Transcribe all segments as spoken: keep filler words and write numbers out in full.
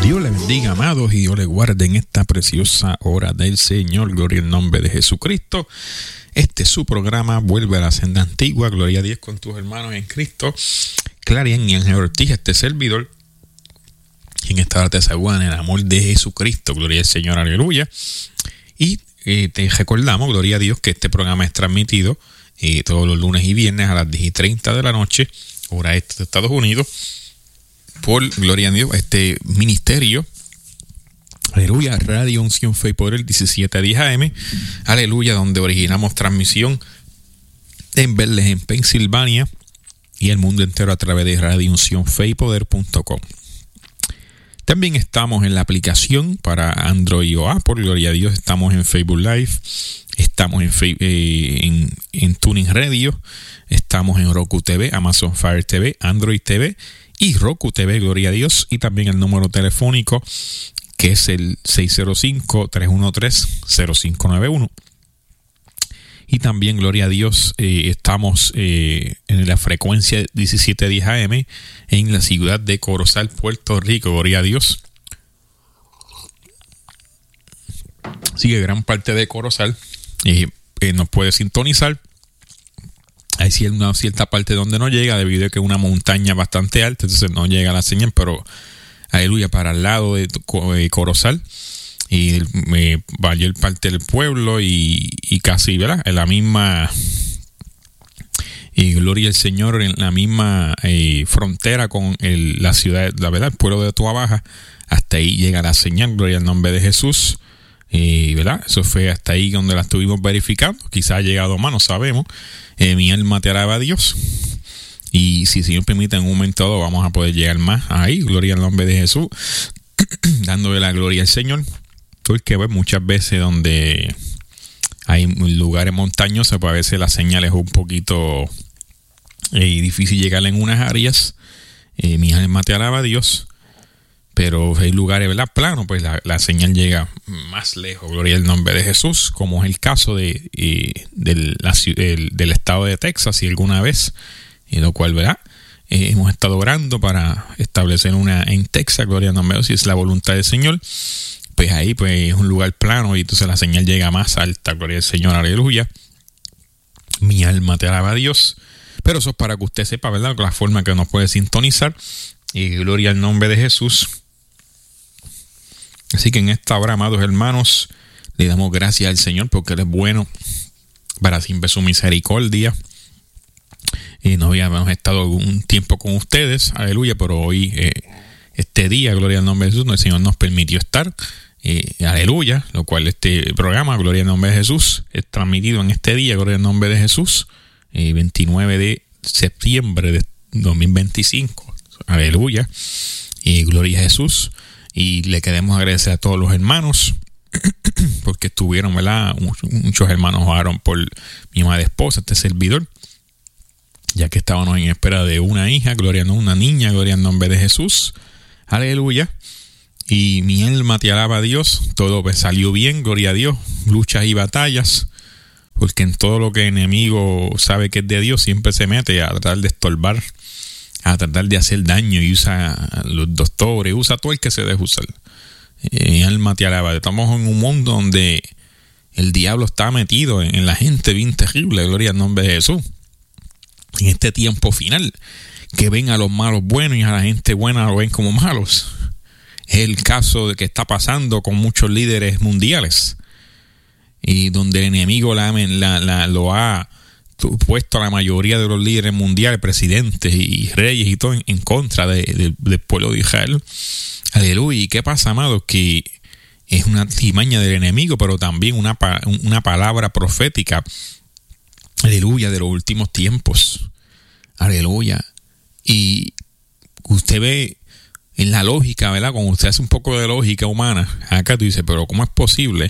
Dios les bendiga, amados, y Dios les guarde en esta preciosa hora del Señor. Gloria al nombre de Jesucristo. Este es su programa, Vuelve a la Senda Antigua. Gloria a Dios con tus hermanos en Cristo. Clarian y Ángel Ortiz, este servidor. Y en esta hora te saludan en el amor de Jesucristo. Gloria al Señor, aleluya. Y eh, te recordamos, gloria a Dios, que este programa es transmitido eh, todos los lunes y viernes a las diez y treinta de la noche, hora este de Estados Unidos, por, gloria a Dios, este ministerio, aleluya, Radio Unción Fe y Poder, diecisiete diez A M, aleluya, donde originamos transmisión en Bethlehem, Pensilvania, y el mundo entero a través de radio unción fe y poder punto com. También estamos en la aplicación para Android o Apple, gloria a Dios. Estamos en Facebook Live, estamos en, eh, en, en Tuning Radio, estamos en Roku T V, Amazon Fire T V, Android T V y Roku T V, gloria a Dios. Y también el número telefónico, que es el seis cero cinco, tres uno tres, cero cinco nueve uno. Y también, gloria a Dios, eh, estamos eh, en la frecuencia diecisiete diez A M en la ciudad de Corozal, Puerto Rico. Gloria a Dios. Sigue gran parte de Corozal eh, eh, nos puede sintonizar. Hay una cierta parte donde no llega, debido a que es una montaña bastante alta, entonces no llega la señal, pero aleluya, para el lado de Corozal y eh, mayor parte del pueblo y, y casi, ¿verdad? En la misma, y gloria al Señor, en la misma eh, frontera con el, la ciudad, la verdad, el pueblo de Toa Baja, hasta ahí llega la señal, gloria al nombre de Jesús, eh, ¿verdad? Eso fue hasta ahí donde la estuvimos verificando, quizás ha llegado más, no sabemos. Eh, mi alma te alaba a Dios, y si el Señor permite, en un momento dado vamos a poder llegar más ahí, gloria al nombre de Jesús, dándole la gloria al Señor. Porque pues, muchas veces donde hay lugares montañosos, pues a veces la señal es un poquito eh, difícil llegar en unas áreas. Eh, mi alma te alaba a Dios. Pero hay lugares, ¿verdad?, planos, pues la, la señal llega más lejos. Gloria al nombre de Jesús, como es el caso de, eh, del, la, del, del estado de Texas, si alguna vez, en lo cual, ¿verdad?, eh, hemos estado orando para establecer una en Texas, gloria al nombre de Dios, si es la voluntad del Señor. Pues ahí pues es un lugar plano y entonces la señal llega más alta, gloria al Señor, aleluya. Mi alma te alaba a Dios. Pero eso es para que usted sepa, ¿verdad?, la forma que nos puede sintonizar. Y gloria al nombre de Jesús. Así que en esta hora, amados hermanos, le damos gracias al Señor porque Él es bueno, para siempre su misericordia. Y no habíamos estado un tiempo con ustedes, aleluya, pero hoy, eh, este día, gloria al nombre de Jesús, el Señor nos permitió estar. Eh, aleluya, lo cual este programa, gloria al nombre de Jesús, es transmitido en este día, gloria al nombre de Jesús, eh, veintinueve de septiembre de dos mil veinticinco, aleluya, y gloria a Jesús. Y le queremos agradecer a todos los hermanos porque estuvieron, ¿verdad? Muchos hermanos oraron por mi madre esposa, este servidor, ya que estábamos en espera de una hija, gloria a una niña, gloria al nombre de Jesús, aleluya. Y mi alma te alaba a Dios, todo pues salió bien, gloria a Dios, luchas y batallas, porque en todo lo que el enemigo sabe que es de Dios, siempre se mete a tratar de estorbar, a tratar de hacer daño, y usa a los doctores, usa a todo el que se deja usar. Eh, mi alma te alaba. Estamos en un mundo donde el diablo está metido en, en la gente bien terrible, gloria al nombre de Jesús. En este tiempo final, que ven a los malos buenos y a la gente buena lo ven como malos. Es el caso de que está pasando con muchos líderes mundiales, y donde el enemigo la, la, la, lo ha puesto a la mayoría de los líderes mundiales, presidentes y reyes y todo en, en contra de, de, del pueblo de Israel. Aleluya. ¿Y qué pasa, amados? Que es una artimaña del enemigo, pero también una, una palabra profética, aleluya, de los últimos tiempos. Aleluya. Y usted ve en la lógica, ¿verdad? Cuando usted hace un poco de lógica humana, acá tú dices, pero ¿cómo es posible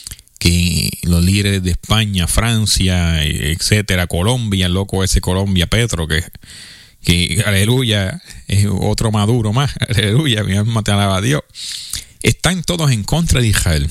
que los líderes de España, Francia, etcétera, Colombia, el loco ese Colombia, Petro, que, que aleluya, es otro Maduro más, aleluya, mi alma te alaba a Dios, están todos en contra de Israel?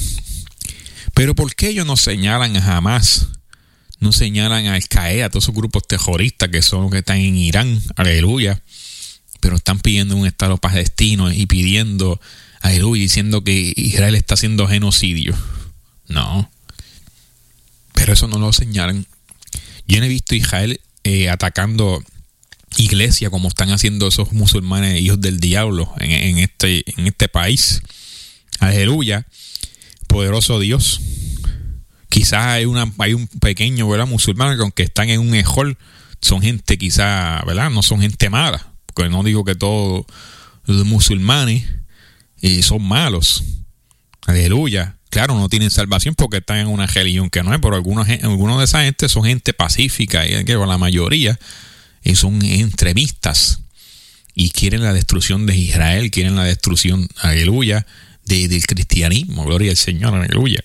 Pero ¿por qué ellos no señalan a Hamas, no señalan a Al-Qaeda, a todos esos grupos terroristas que son los que están en Irán, aleluya, pero están pidiendo un estado palestino y pidiendo aleluya, diciendo que Israel está haciendo genocidio. No. Pero eso no lo señalan. Yo no he visto a Israel eh, atacando iglesia como están haciendo esos musulmanes hijos del diablo en, en, este, en este país. Aleluya. Poderoso Dios. Quizás hay, una, hay un pequeño, ¿verdad?, musulmán que aunque están en un ejol, son gente quizás, ¿verdad?, no son gente mala. Porque no digo que todos los musulmanes eh, son malos. Aleluya. Claro, no tienen salvación porque están en una religión que no es, pero algunos, algunos de esa gente son gente pacífica, y la mayoría eh, son extremistas y quieren la destrucción de Israel, quieren la destrucción, aleluya, de, del cristianismo. Gloria al Señor, aleluya.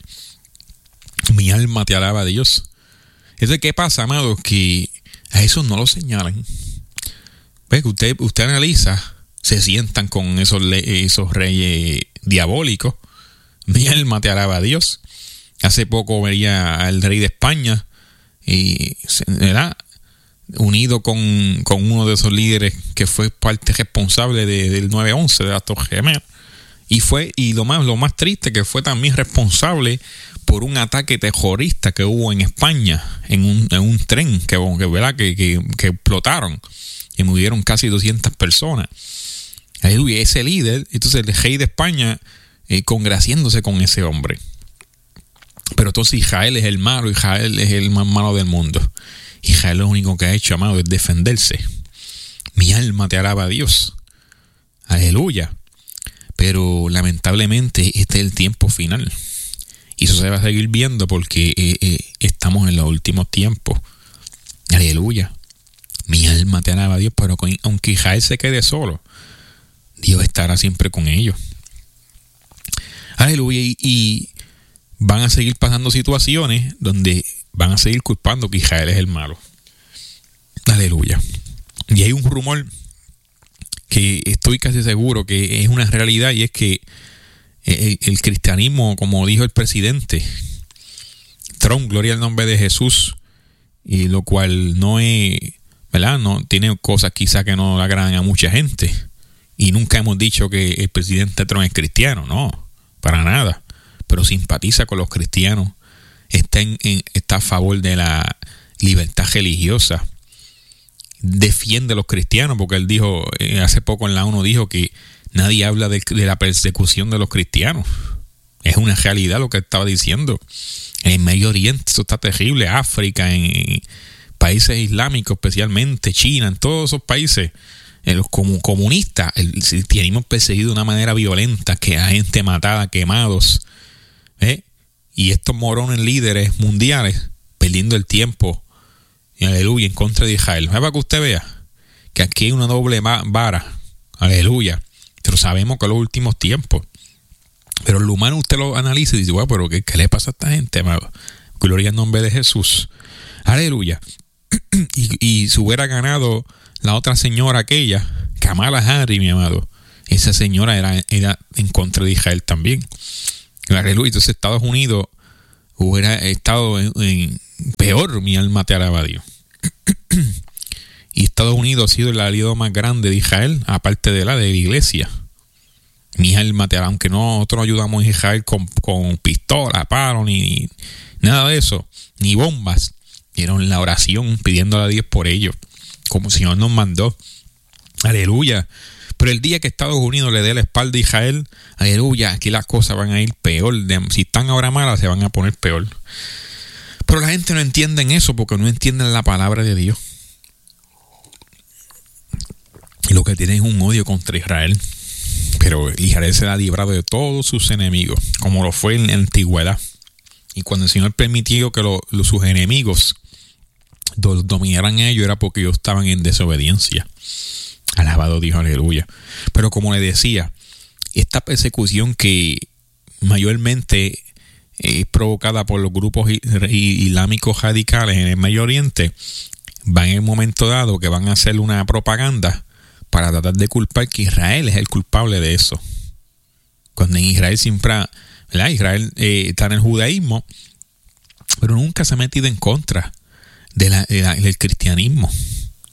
Mi alma te alaba a Dios. Entonces, ¿qué pasa, amados? Que a esos no lo señalan. Ve que usted, usted analiza, se sientan con esos, esos reyes diabólicos. Mi alma te alaba a Dios. Hace poco veía al rey de España y, ¿verdad?, unido con, con uno de esos líderes que fue parte responsable de, del nueve once, de las Torres Gemelas. Y fue, y lo más, lo más triste, que fue también responsable por un ataque terrorista que hubo en España, en un, en un tren que, que, ¿verdad?, que, que, que explotaron y murieron casi doscientas personas. Aleluya, ese líder, entonces el rey de España eh, congraciándose con ese hombre. Pero entonces Israel es el malo, Israel es el más malo del mundo. Israel lo único que ha hecho, amado, es defenderse. Mi alma te alaba a Dios. Aleluya. Pero lamentablemente este es el tiempo final. Y eso se va a seguir viendo porque eh, eh, estamos en los últimos tiempos. Aleluya. Mi alma te alaba a Dios, pero con, aunque Israel se quede solo, Dios estará siempre con ellos. Aleluya. Y, y van a seguir pasando situaciones donde van a seguir culpando que Israel es el malo. Aleluya. Y hay un rumor que estoy casi seguro que es una realidad, y es que el, el cristianismo, como dijo el presidente Trump, gloria al nombre de Jesús, y lo cual no es, ¿verdad?, no tiene cosas quizás que no le agradan a mucha gente, y nunca hemos dicho que el presidente Trump es cristiano, no, para nada, pero simpatiza con los cristianos, está, en, en, está a favor de la libertad religiosa, defiende a los cristianos, porque él dijo, eh, hace poco en la ONU dijo que nadie habla de, de la persecución de los cristianos. Es una realidad lo que estaba diciendo. En el Medio Oriente eso está terrible, África, en, en países islámicos, especialmente China, en todos esos países, en los comun, comunistas, el cristianismo perseguido de una manera violenta, que hay gente matada, quemados, ¿eh? Y estos morones líderes mundiales perdiendo el tiempo, aleluya, en contra de Israel. Para que usted vea que aquí hay una doble vara, aleluya, pero sabemos que en los últimos tiempos, pero lo humano usted lo analiza y dice, bueno, pero ¿qué, qué le pasa a esta gente, amado? Gloria al nombre de Jesús, aleluya. y, y si hubiera ganado la otra señora aquella, Kamala Harris, mi amado, esa señora era, era en contra de Israel también, aleluya. Entonces Estados Unidos hubiera estado en, en peor, mi alma te alaba a Dios. Y Estados Unidos ha sido el aliado más grande de Israel, aparte de la de la iglesia. Mi alma te alaba, aunque no, nosotros no ayudamos a Israel con, con pistola, palo, ni, ni nada de eso, ni bombas. Dieron la oración pidiéndole a Dios por ellos, como el Señor nos mandó. Aleluya. Pero el día que Estados Unidos le dé la espalda a Israel, aleluya, aquí las cosas van a ir peor. Si están ahora malas, se van a poner peor. Pero la gente no entiende eso porque no entienden la palabra de Dios. Y lo que tienen es un odio contra Israel. Pero Israel se ha librado de todos sus enemigos, como lo fue en la antigüedad. Y cuando el Señor permitió que lo, lo, sus enemigos los dominaran a ellos, era porque ellos estaban en desobediencia. Alabado Dios, aleluya. Pero como le decía, esta persecución que mayormente es provocada por los grupos islámicos radicales en el Medio Oriente, van en un momento dado que van a hacer una propaganda para tratar de culpar que Israel es el culpable de eso. Cuando en Israel siempre, ¿verdad? Israel eh, está en el judaísmo, pero nunca se ha metido en contra de la, de la, del cristianismo.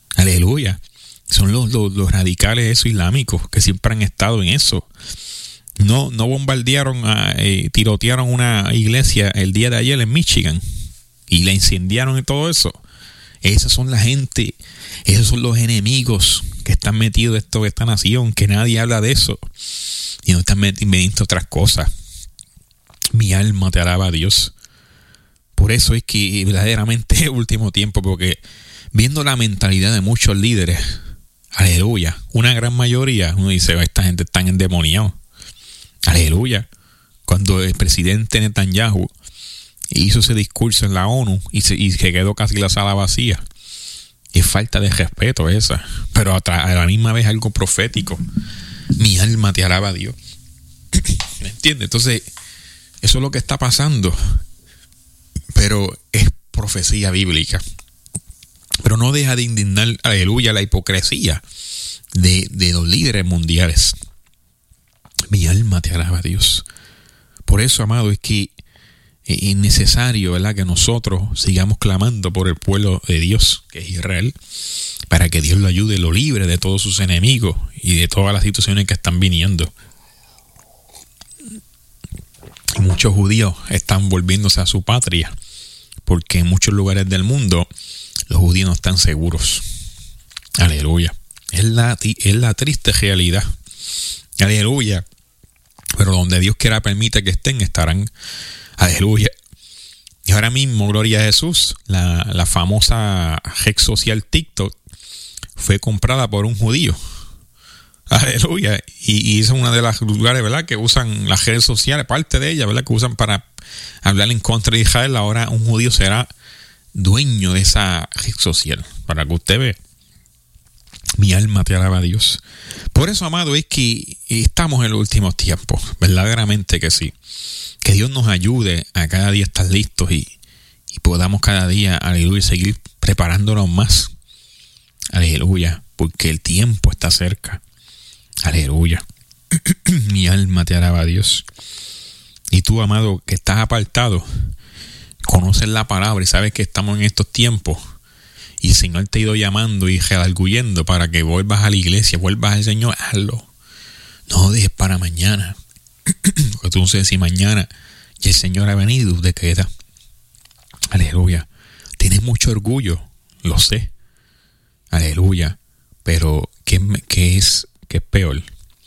Aleluya. Son los, los, los radicales esos islámicos que siempre han estado en eso. No, no bombardearon, a, eh, tirotearon una iglesia el día de ayer en Michigan y la incendiaron y todo eso. Esas son la gente, esos son los enemigos que están metidos en esto, esta nación, que nadie habla de eso y no están metiendo otras cosas. Mi alma te alaba a Dios. Por eso es que verdaderamente es el último tiempo, porque viendo la mentalidad de muchos líderes, aleluya, una gran mayoría, uno dice, esta gente está endemoniada. Aleluya. Cuando el presidente Netanyahu hizo ese discurso en la ONU y se, y se quedó casi la sala vacía, es falta de respeto esa, pero a, a la misma vez algo profético. Mi alma te alaba a Dios. ¿Me entiendes? Entonces, eso es lo que está pasando, pero es profecía bíblica. Pero no deja de indignar, aleluya, la hipocresía de, de los líderes mundiales. Mi alma te alaba a Dios. Por eso, amado, es que es necesario, ¿verdad?, que nosotros sigamos clamando por el pueblo de Dios, que es Israel, para que Dios lo ayude y lo libre de todos sus enemigos y de todas las situaciones que están viniendo. Y muchos judíos están volviéndose a su patria, porque en muchos lugares del mundo los judíos no están seguros. Aleluya. Es la, es la triste realidad. Aleluya. Pero donde Dios quiera permite que estén, estarán. Aleluya. Y ahora mismo, gloria a Jesús, la, la famosa red social TikTok fue comprada por un judío. Aleluya. Y, y es una de las lugares, ¿verdad?, que usan las redes sociales, parte de ellas, ¿verdad?, que usan para hablar en contra de Israel. Ahora un judío será dueño de esa red social, para que usted vea. Mi alma te alaba a Dios. Por eso, amado, es que estamos en los últimos tiempos, verdaderamente que sí. Que Dios nos ayude a cada día estar listos y, y podamos cada día, aleluya, seguir preparándonos más. Aleluya, porque el tiempo está cerca. Aleluya. Mi alma te alaba a Dios. Y tú, amado, que estás apartado, conoces la palabra y sabes que estamos en estos tiempos. Y el Señor te ha ido llamando y redarguyendo para que vuelvas a la iglesia, vuelvas al Señor, hazlo. No dejes para mañana. Porque tú no sabes si mañana ya el Señor ha venido y te queda. Aleluya. Tienes mucho orgullo, lo sé. Aleluya. Pero ¿qué, qué es, qué es peor?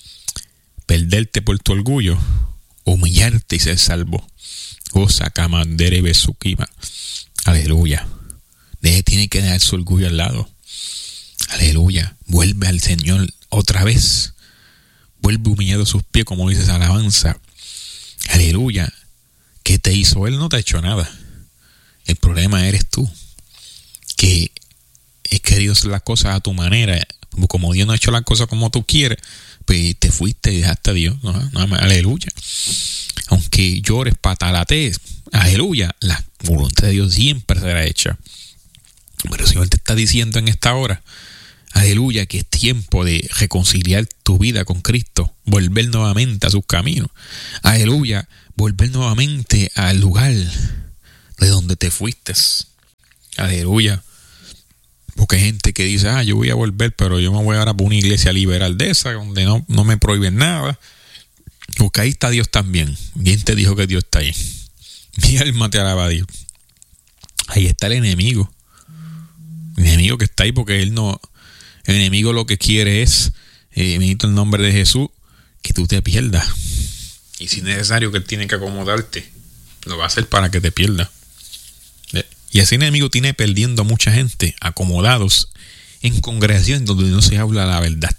Perderte por tu orgullo, humillarte y ser salvo. Goza, camandere, besukima. Aleluya. Deje, tiene que dejar su orgullo al lado. Aleluya. Vuelve al Señor otra vez. Vuelve humillado a sus pies, como dice esa alabanza. Aleluya. ¿Qué te hizo Él? No te ha hecho nada. El problema eres tú, que has querido hacer las cosas a tu manera. Como Dios no ha hecho las cosas como tú quieres, pues te fuiste y dejaste a Dios. No, no, aleluya. Aunque llores, patalatees, aleluya, la voluntad de Dios siempre será hecha. Pero el Señor te está diciendo en esta hora, aleluya, que es tiempo de reconciliar tu vida con Cristo, volver nuevamente a sus caminos. Aleluya, volver nuevamente al lugar de donde te fuiste. Aleluya. Porque hay gente que dice, ah, yo voy a volver, pero yo me voy ahora por una iglesia liberal de esa, donde no, no me prohíben nada. Porque ahí está Dios también. ¿Quién te dijo que Dios está ahí? Mi alma te alaba a Dios. Ahí está el enemigo. El enemigo que está ahí porque él no... El enemigo lo que quiere es, eh, bendito el nombre de Jesús, que tú te pierdas. Y si es necesario que él tiene que acomodarte, lo va a hacer para que te pierdas. Y ese enemigo tiene perdiendo a mucha gente acomodados en congregaciones donde no se habla la verdad.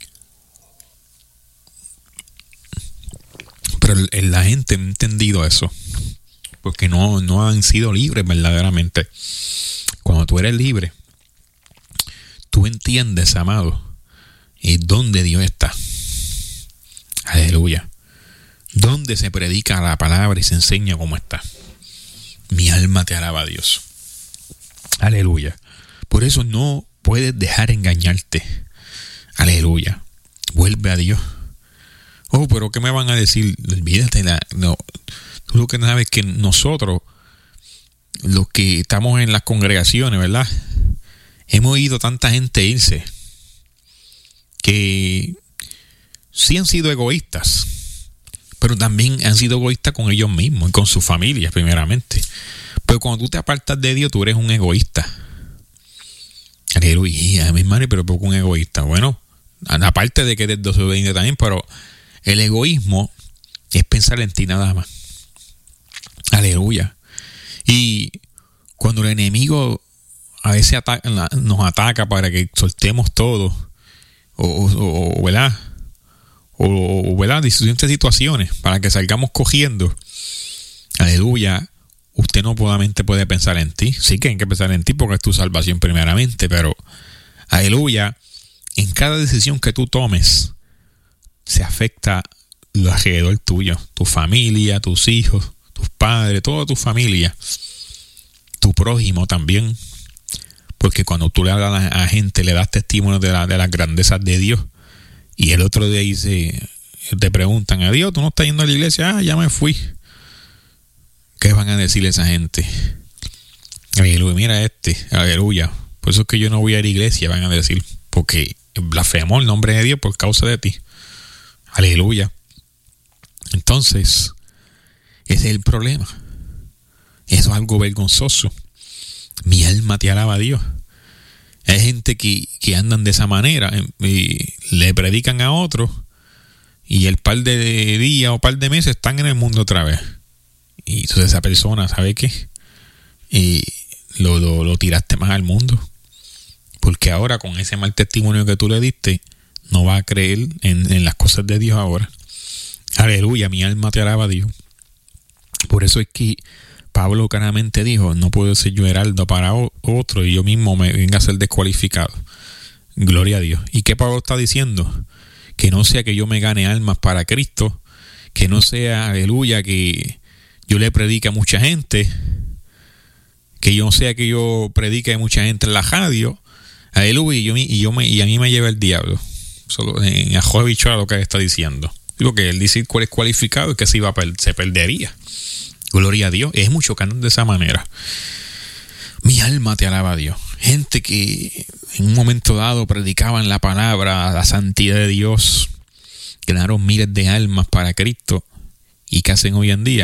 Pero la gente no ha entendido eso, porque no, no han sido libres verdaderamente. Cuando tú eres libre, tú entiendes, amado, y dónde Dios está. Aleluya. Dónde se predica la palabra y se enseña cómo está. Mi alma te alaba a Dios. Aleluya. Por eso no puedes dejar engañarte. Aleluya. Vuelve a Dios. Oh, pero ¿qué me van a decir? Olvídate. La, no. Tú lo que sabes es que nosotros, los que estamos en las congregaciones, ¿verdad?, hemos oído tanta gente irse que sí han sido egoístas. pero también han sido egoístas con ellos mismos y con sus familias primeramente. Pero cuando tú te apartas de Dios, tú eres un egoísta. Aleluya, mi hermano, pero poco un egoísta. Bueno, aparte de que eres desobediente también, pero el egoísmo es pensar en ti nada más. Aleluya. Y cuando el enemigo a veces ataca, nos ataca para que soltemos todo, o, o, o ¿verdad? O, o ¿verdad? Distintas situaciones para que salgamos cogiendo. Aleluya. Usted no solamente puede pensar en ti. Sí que hay que pensar en ti porque es tu salvación primeramente, pero aleluya, en cada decisión que tú tomes se afecta lo alrededor tuyo, tu familia, tus hijos, tus padres, toda tu familia, tu prójimo también, porque cuando tú le hablas a la gente, le das testimonio de, la, de las grandezas de Dios, y el otro día dice, te preguntan, adiós, tú no estás yendo a la iglesia, ah, ya me fui. ¿Qué van a decirle a esa gente? Aleluya, mira este, aleluya. Por eso es que yo no voy a la iglesia, van a decir, porque blasfemó el nombre de Dios por causa de ti. Aleluya. Entonces, ese es el problema. Eso es algo vergonzoso. Mi alma te alaba a Dios. Hay gente que, que andan de esa manera y le predican a otros y el par de días o par de meses están en el mundo otra vez. Y entonces esa persona, ¿sabe qué? Y lo, lo, lo tiraste más al mundo. Porque ahora con ese mal testimonio que tú le diste, no va a creer en, en las cosas de Dios ahora. Aleluya, mi alma te alaba a Dios. Por eso es que Pablo claramente dijo, no puedo ser yo heraldo para otro y yo mismo me venga a ser descualificado. Gloria a Dios. ¿Y qué Pablo está diciendo? Que no sea que yo me gane almas para Cristo, que no sea, aleluya, que yo le predique a mucha gente, que yo no sea que yo predique a mucha gente en la radio, aleluya, y, yo, y, yo me, y a mí me lleva el diablo. Solo en ajo de bichuela lo que él está diciendo. Digo que él dice cuál es cualificado y que se, iba a per- se perdería. Gloria a Dios. Es mucho que andan de esa manera. Mi alma te alaba a Dios. Gente que en un momento dado predicaban la palabra, la santidad de Dios, ganaron miles de almas para Cristo. ¿Y qué hacen hoy en día?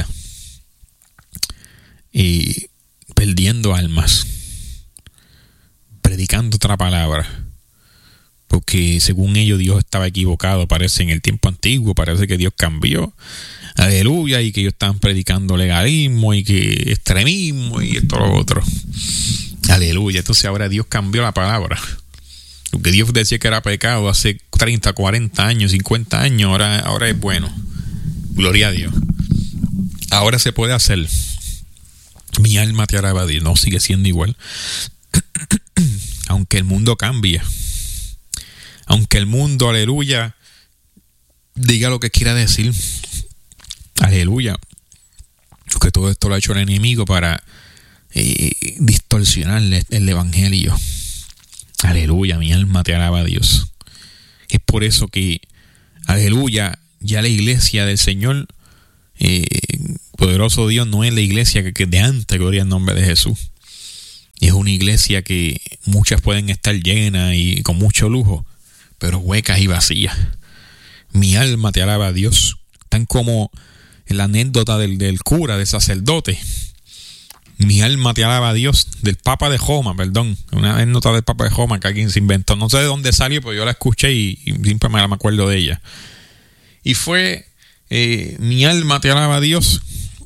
Y perdiendo almas, predicando otra palabra, porque según ellos Dios estaba equivocado, parece en el tiempo antiguo, parece que Dios cambió, aleluya, y que ellos estaban predicando legalismo y que extremismo y esto lo otro, aleluya. Entonces ahora Dios cambió la palabra, porque Dios decía que era pecado hace treinta, cuarenta años, cincuenta años, ahora, ahora es bueno. Gloria a Dios. Ahora se puede hacer. Mi alma te alaba a Dios. No, sigue siendo igual. Aunque el mundo cambie. Aunque el mundo, aleluya, diga lo que quiera decir. Aleluya. Porque todo esto lo ha hecho el enemigo para eh, distorsionar el, el evangelio. Aleluya, mi alma te alaba a Dios. Es por eso que, aleluya, ya la iglesia del Señor, eh, poderoso Dios, no es la iglesia que, que de antes, gloria al nombre de Jesús. Es una iglesia que muchas pueden estar llenas y con mucho lujo, pero huecas y vacías. Mi alma te alaba a Dios. Tan como la anécdota del, del cura, del sacerdote. Mi alma te alaba a Dios. Del Papa de Roma, perdón. Una anécdota del Papa de Roma que alguien se inventó. No sé de dónde salió, pero yo la escuché y, y siempre me acuerdo de ella. Y fue, eh, mi alma te alaba a Dios,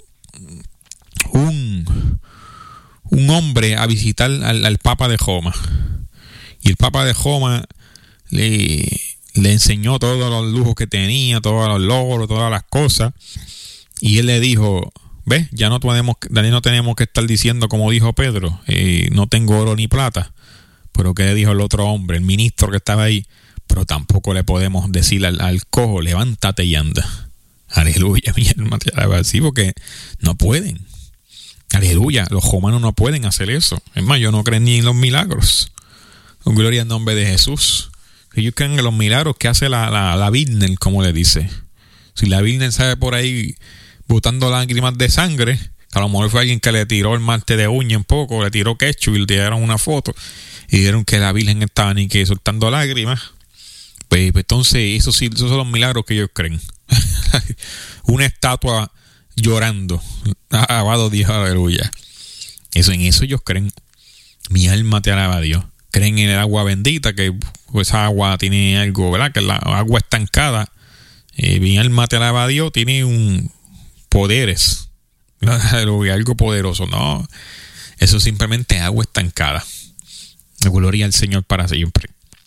un, un hombre a visitar al, al Papa de Roma. Y el Papa de Roma le, le enseñó todos los lujos que tenía, todos los logros, todas las cosas. Y él le dijo, ¿ves? Ya no tenemos, no tenemos que estar diciendo como dijo Pedro, eh, no tengo oro ni plata. Pero ¿qué le dijo el otro hombre, el ministro que estaba ahí? Pero tampoco le podemos decir al, al cojo, levántate y anda. Aleluya, mi alma te alaba así, porque no pueden. Aleluya, los romanos no pueden hacer eso. Es más, yo no creo ni en los milagros. Con gloria al nombre de Jesús. Ellos creen en los milagros que hace la, la, la Virgen, como le dice. Si la Virgen sale por ahí botando lágrimas de sangre, a lo mejor fue alguien que le tiró el marte de uña un poco, le tiró ketchup y le tiraron una foto y dijeron que la Virgen estaba ni que soltando lágrimas. Pues, pues entonces, eso sí, esos son los milagros que ellos creen. una estatua llorando. Alabado Dios, aleluya. Eso, en eso ellos creen. Mi alma te alaba a Dios. Creen en el agua bendita, que esa agua tiene algo, ¿verdad? Que la agua estancada. Eh, mi alma te alaba a Dios, tiene un poderes. Aleluya, algo poderoso. No, eso es simplemente agua estancada. Gloria al Señor para siempre.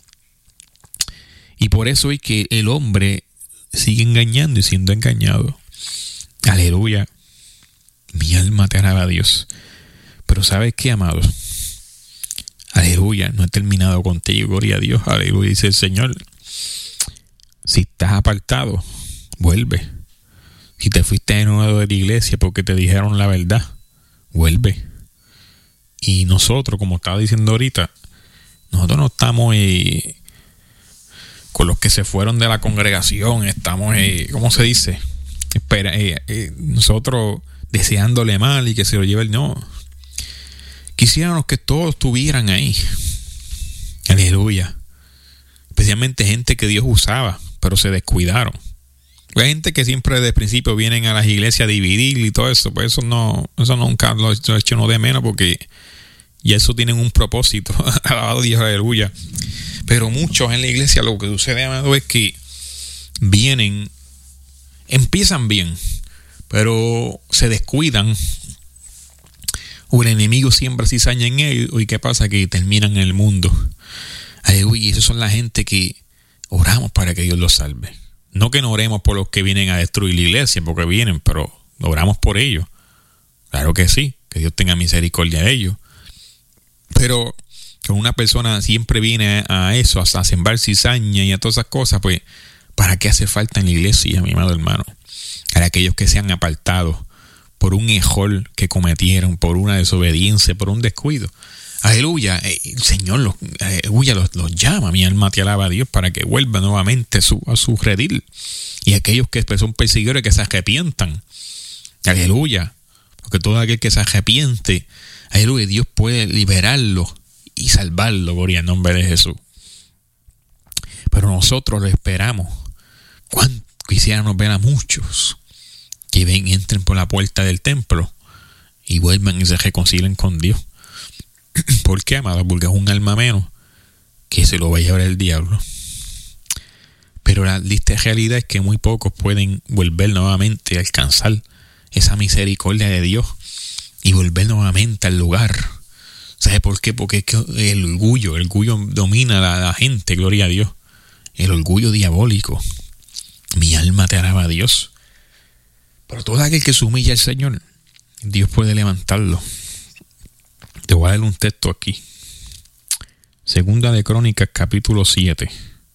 Y por eso es que el hombre sigue engañando y siendo engañado. Aleluya. Mi alma te alaba a Dios. Pero ¿sabes qué, amados? Aleluya, no he terminado contigo, gloria a Dios. Aleluya, dice el Señor. Si estás apartado, vuelve. Si te fuiste de nuevo de la iglesia porque te dijeron la verdad, vuelve. Y nosotros, como estaba diciendo ahorita, nosotros no estamos eh, con los que se fueron de la congregación, estamos, eh, ¿cómo se dice? Espera, eh, eh, nosotros deseándole mal y que se lo lleve el no. Quisiéramos que todos estuvieran ahí. Aleluya. Especialmente gente que Dios usaba, pero se descuidaron. Hay gente que siempre desde el principio vienen a las iglesias a dividir y todo eso, pues eso no, eso nunca lo he hecho no de menos, porque ya eso tienen un propósito. Alabado Dios, aleluya. Pero muchos en la iglesia lo que sucede, amado, es que vienen, empiezan bien, pero se descuidan. O el enemigo siembra cizaña en ellos, y ¿qué pasa? Que terminan en el mundo. Aleluya, y esas son la gente que oramos para que Dios los salve. No que no oremos por los que vienen a destruir la iglesia, porque vienen, pero oramos por ellos. Claro que sí, que Dios tenga misericordia de ellos. Pero cuando una persona siempre viene a eso, a sembrar cizaña y a todas esas cosas, pues, ¿para qué hace falta en la iglesia, mi amado hermano? Para aquellos que se han apartado por un error que cometieron, por una desobediencia, por un descuido. Aleluya, el Señor los, aleluya, los, los llama, mi alma te alaba a Dios, para que vuelva nuevamente a su, a su redil. Y aquellos que son perseguidores, que se arrepientan. Aleluya, porque todo aquel que se arrepiente, aleluya, Dios puede liberarlo y salvarlo, gloria al nombre de Jesús. Pero nosotros lo esperamos. ¿Cuánto quisiéramos ver a muchos que ven, entren por la puerta del templo y vuelvan y se reconcilien con Dios? ¿Por qué, amado? Porque es un alma menos que se lo va a llevar el diablo. Pero la lista realidad es que muy pocos pueden volver nuevamente a alcanzar esa misericordia de Dios y volver nuevamente al lugar. ¿Sabe por qué? Porque es que el orgullo, el orgullo domina a la, la gente, gloria a Dios. El orgullo diabólico. Mi alma te alaba a Dios. Pero todo aquel que se humilla al Señor, Dios puede levantarlo. Te voy a dar un texto aquí. Segunda de Crónicas, capítulo siete.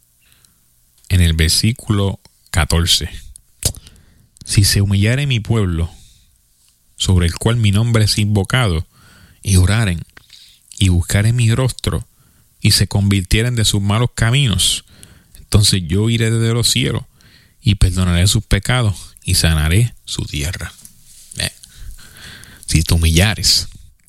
En el versículo catorce. Si se humillare mi pueblo, sobre el cual mi nombre es invocado, y oraren, y buscaren mi rostro, y se convirtieren de sus malos caminos, entonces yo iré desde los cielos, y perdonaré sus pecados, y sanaré su tierra. Eh. Si te humillares,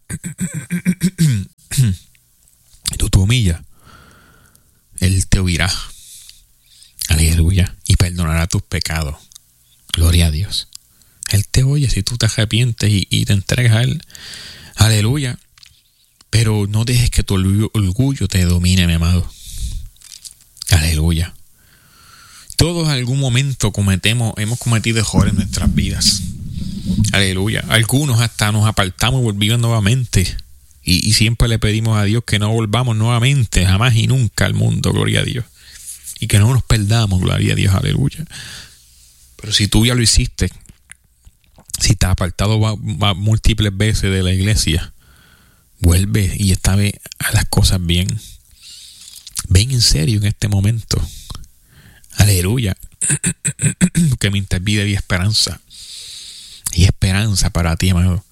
tú te humillas, Él te oirá. Aleluya. Y perdonará tus pecados. Gloria a Dios. Él te oye si tú te arrepientes y, y te entregas a Él. Aleluya. Pero no dejes que tu orgullo te domine, mi amado. Aleluya. Todos en algún momento cometemos, hemos cometido errores en nuestras vidas. Aleluya. Algunos hasta nos apartamos y volvimos nuevamente. Y, y siempre le pedimos a Dios que no volvamos nuevamente, jamás y nunca al mundo, gloria a Dios. Y que no nos perdamos, gloria a Dios, aleluya. Pero si tú ya lo hiciste, si te has apartado va, va múltiples veces de la iglesia, vuelve y esta vez a las cosas bien. Ven en serio en este momento. Aleluya. Que mientras vida y esperanza. Y esperanza para ti, amado.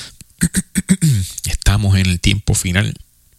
Estamos en el tiempo final.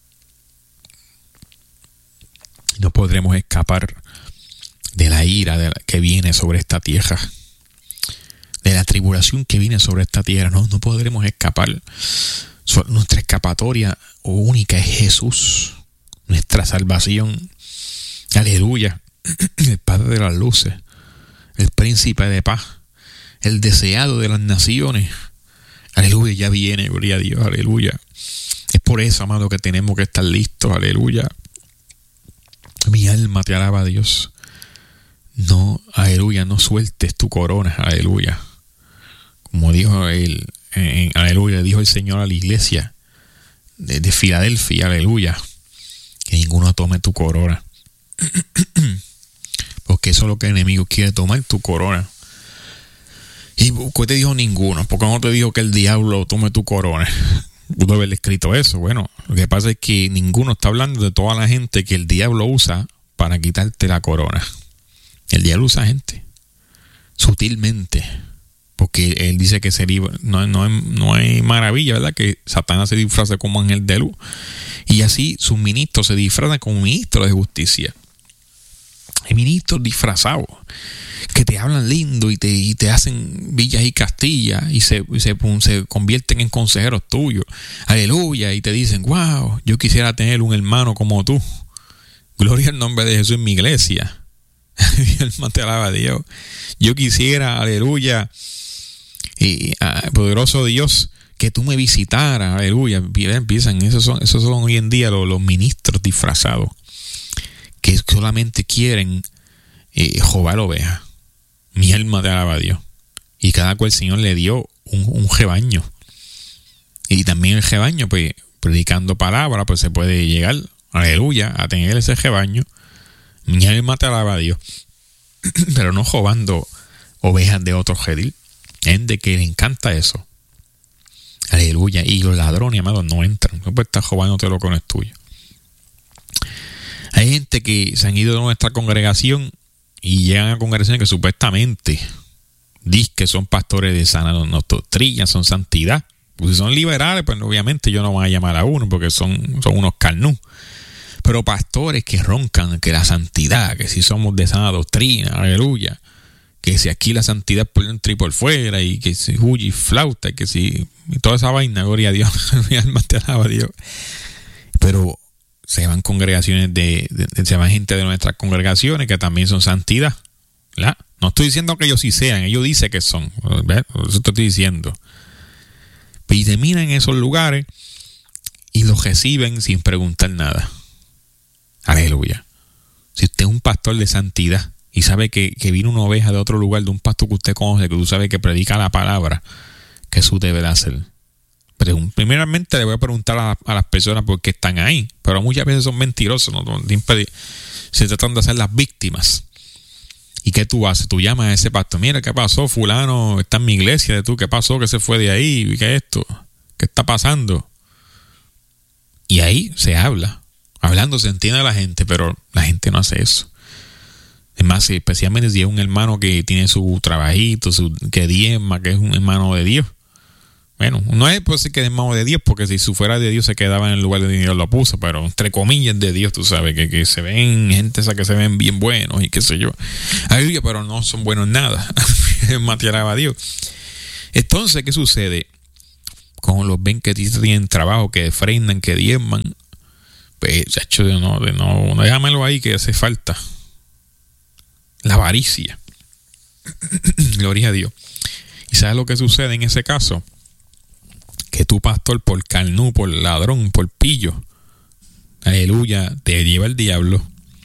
No podremos escapar de la ira de la, que viene sobre esta tierra. De la tribulación que viene sobre esta tierra. No, no podremos escapar. So, nuestra escapatoria única es Jesús. Nuestra salvación. Aleluya. El Padre de las luces. el príncipe de paz, el deseado de las naciones. Aleluya, ya viene, gloria a Dios, aleluya. Es por eso, amado, que tenemos que estar listos, aleluya. Mi alma te alaba a Dios. No, aleluya, no sueltes tu corona, aleluya. Como dijo él, en, aleluya, dijo el Señor a la iglesia de, de Filadelfia, aleluya, que ninguno tome tu corona. Porque eso es lo que el enemigo quiere, tomar tu corona. ¿Y por qué te dijo ninguno? ¿Por qué no te dijo que el diablo tome tu corona? Pudo haber escrito eso. Bueno, lo que pasa es que ninguno está hablando de toda la gente que el diablo usa para quitarte la corona. El diablo usa gente sutilmente, porque él dice que se libra, no, no, no hay maravilla, ¿verdad?, que Satanás se disfraza como ángel de luz, y así sus ministros se disfrazan como ministros de justicia. Hay ministros disfrazados que te hablan lindo y te, y te hacen villas y castillas y se, se, se convierten en consejeros tuyos. Aleluya. Y te dicen, wow, yo quisiera tener un hermano como tú. Gloria al nombre de Jesús en mi iglesia. Mi alma te alaba a Dios. Yo quisiera, aleluya, y, uh, poderoso Dios, que tú me visitaras. Aleluya. Empiezan, esos son, esos son hoy en día los, los ministros disfrazados que solamente quieren eh, jobar ovejas. Mi alma te alaba a Dios. Y cada cual el Señor le dio un, un rebaño. Y también el rebaño, pues, predicando palabra, pues se puede llegar, aleluya, a tener ese rebaño. Mi alma te alaba a Dios. Pero no jobando ovejas de otro redil. Gente que le encanta eso. Aleluya. Y los ladrones, amados, no entran. No puedes estar jobándote lo que no es tuyo. Hay gente que se han ido de nuestra congregación y llegan a congregaciones que supuestamente dicen que son pastores de sana doctrina, son santidad. Pues si son liberales, pues obviamente yo no voy a llamar a uno porque son, son unos carnú. Pero pastores que roncan que la santidad, que si somos de sana doctrina, aleluya, que si aquí la santidad por dentro y por fuera, y que si huye y flauta, y que si y toda esa vaina, gloria a Dios, mi alma te alaba a Dios. Pero se van congregaciones de, de, de se van gente de nuestras congregaciones que también son santidad, ¿verdad? No estoy diciendo que ellos sí sean, ellos dicen que son, ¿verdad? Eso te estoy diciendo. Y terminan en esos lugares y los reciben sin preguntar nada. Aleluya. Si usted es un pastor de santidad y sabe que, que vino una oveja de otro lugar, de un pastor que usted conoce, que tú sabes que predica la palabra, que eso debe de hacer. Pero primeramente le voy a preguntar a, a las personas por qué están ahí, pero muchas veces son mentirosos, ¿no? Se tratan de hacer las víctimas. ¿Y qué tú haces? Tú llamas a ese pastor, mira, ¿qué pasó? Fulano está en mi iglesia, de tú, ¿qué pasó? ¿Qué se fue de ahí? ¿Qué es esto? ¿Qué está pasando? Y ahí se habla. Hablando se entiende a la gente, pero la gente no hace eso. Es más, especialmente si es un hermano que tiene su trabajito, su, que diezma, que es un hermano de Dios. Bueno, no es por decir que es hermano de Dios, porque si su fuera de Dios se quedaba en el lugar de Dios lo puso, pero entre comillas de Dios, tú sabes, que, que se ven, gente esa que se ven bien buenos y qué sé yo. Aleluya, pero no son buenos en nada. Matearaba a Dios. Entonces, ¿qué sucede? Como los ven que tienen trabajo, que frenan, que diezman, pues, chacho, de no, de no, no, déjamelo ahí que hace falta. La avaricia. Gloria a Dios. ¿Y sabes lo que sucede en ese caso? Que tu pastor, por carnú, por ladrón, por pillo, aleluya, te lleva el diablo,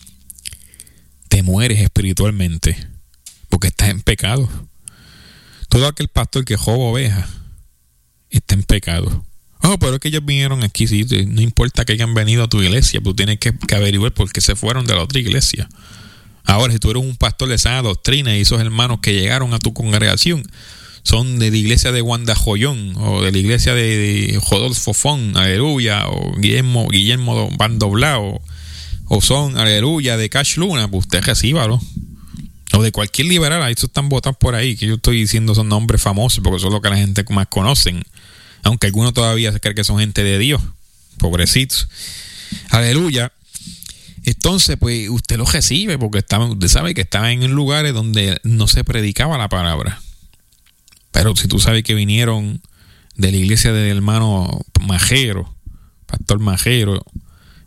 te mueres espiritualmente porque estás en pecado. Todo aquel pastor que joba ovejas está en pecado. Oh, pero es que ellos vinieron aquí, sí, no importa que hayan venido a tu iglesia, tú tienes que, que averiguar por qué se fueron de la otra iglesia. Ahora, si tú eres un pastor de sana doctrina y esos hermanos que llegaron a tu congregación son de la iglesia de Wanda Joyón o de la iglesia de Rodolfo Fon, aleluya, o Guillermo, Guillermo Bandoblao, o son, aleluya, de Cash Luna, pues usted recíbalo. O de cualquier liberal, ahí están votados por ahí, que yo estoy diciendo son nombres famosos porque son los que la gente más conocen. Aunque algunos todavía se creen que son gente de Dios, pobrecitos. Aleluya. Entonces, pues usted los recibe porque estaba, usted sabe que estaba en lugares donde no se predicaba la palabra. Pero si tú sabes que vinieron de la iglesia del hermano Majero, Pastor Majero,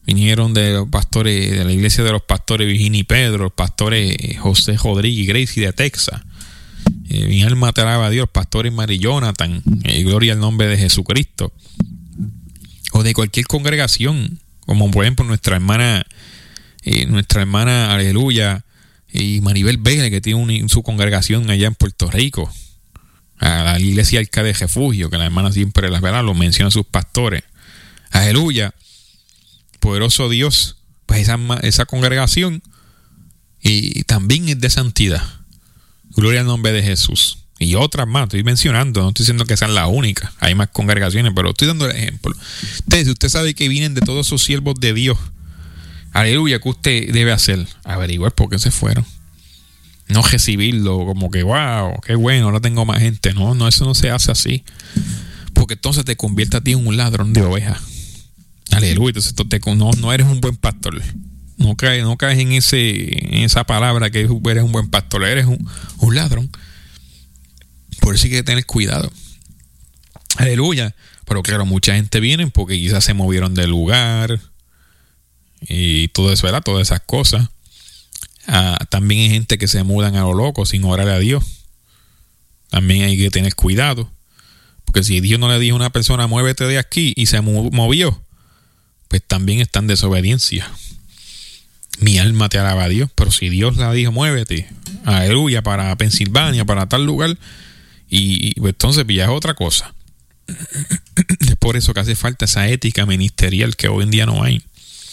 Vinieron de los pastores, de la iglesia de los pastores Virginia y Pedro, los pastores José Rodríguez y Gracie de Texas. Eh, mi alma te alaba a Dios, pastores Mary Jonathan, eh, gloria al nombre de Jesucristo. O de cualquier congregación, como por ejemplo nuestra hermana, eh, nuestra hermana, aleluya, y Maribel Vélez, que tiene un, su congregación allá en Puerto Rico. A la iglesia Arca de Refugio, que la hermana siempre las verá, lo menciona a sus pastores. Aleluya. Poderoso Dios, pues esa, esa congregación y, y también es de santidad. Gloria al nombre de Jesús. Y otras más, estoy mencionando, no estoy diciendo que sean las únicas, hay más congregaciones, pero estoy dando el ejemplo. Usted, si usted sabe que vienen de todos esos siervos de Dios, aleluya, ¿qué usted debe hacer? Averiguar por qué se fueron. No recibirlo como que, wow, qué bueno, ahora tengo más gente. No, no, eso no se hace así. Porque entonces te convierte a ti en un ladrón de ovejas. Aleluya, entonces te, no, no eres un buen pastor. No caes, no caes en, ese, en esa palabra que eres un buen pastor. Eres un, un ladrón. Por eso hay que tener cuidado. Aleluya. Pero claro, mucha gente viene porque quizás se movieron del lugar y todo eso, ¿verdad? Todas esas cosas. Ah, también hay gente que se mudan a lo loco sin orar a Dios. También hay que tener cuidado. Porque si Dios no le dijo a una persona, muévete de aquí, y se movió, pues también está en desobediencia. Mi alma te alaba a Dios, pero si Dios le dijo, muévete, aleluya, para Pensilvania, para tal lugar, y, y pues entonces ya es otra cosa. Es por eso que hace falta esa ética ministerial que hoy en día no hay.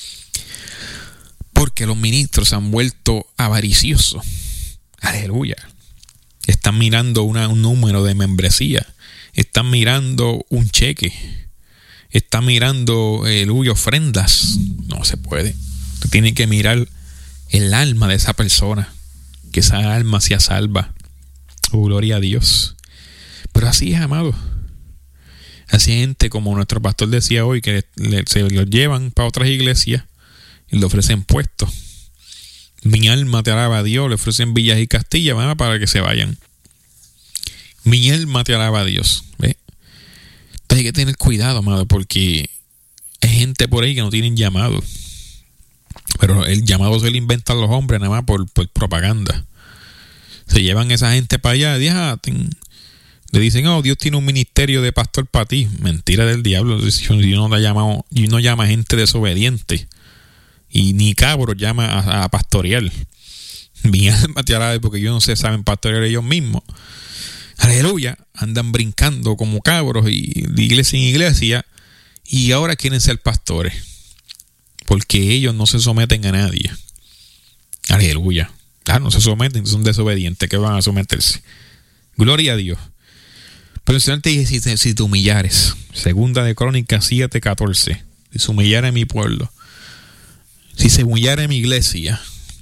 Porque los ministros se han vuelto avariciosos. Aleluya. Están mirando una, un número de membresía. Están mirando un cheque. Están mirando, aleluya, ofrendas. No se puede. Usted tiene que mirar el alma de esa persona. Que esa alma sea salva. Oh, gloria a Dios. Pero así es, amado. Así hay gente, como nuestro pastor decía hoy, que le, se los llevan para otras iglesias y le ofrecen puestos. Mi alma te alaba a Dios. Le ofrecen villas y castillas, ¿verdad? Para que se vayan. Mi alma te alaba a Dios. ¿Ve? Entonces hay que tener cuidado, amado, porque hay gente por ahí que no tienen llamado. Pero el llamado se lo inventan los hombres nada más por, por propaganda. Se llevan esa gente para allá. Y, ah, ten, le dicen, oh, Dios tiene un ministerio de pastor para ti. Mentira del diablo. Dios no te llama, Dios no llama a gente desobediente. Y ni cabros llama a, a pastorear. Mi alma te alaba, porque ellos no se saben pastorear ellos mismos. Aleluya. Andan brincando como cabros y de iglesia en iglesia. Y ahora quieren ser pastores. Porque ellos no se someten a nadie. Aleluya. Ah, no se someten, son desobedientes. ¿Qué van a someterse? Gloria a Dios. Pero el Señor te dice, si, si te humillares. Segunda de Crónicas siete catorce. Si se humillare mi pueblo. Si se humillare mi iglesia.